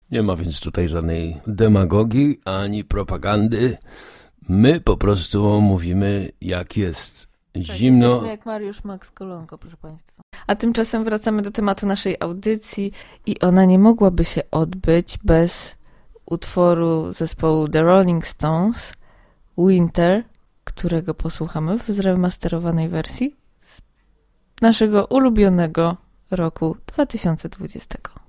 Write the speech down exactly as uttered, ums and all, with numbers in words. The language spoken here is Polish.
Nie ma więc tutaj żadnej demagogii ani propagandy. My po prostu mówimy, jak jest zimno. Jesteśmy jak Mariusz Max Kolonko, proszę Państwa. A tymczasem wracamy do tematu naszej audycji i ona nie mogłaby się odbyć bez utworu zespołu The Rolling Stones Winter, którego posłuchamy w zremasterowanej wersji z naszego ulubionego roku dwa tysiące dwudziestego.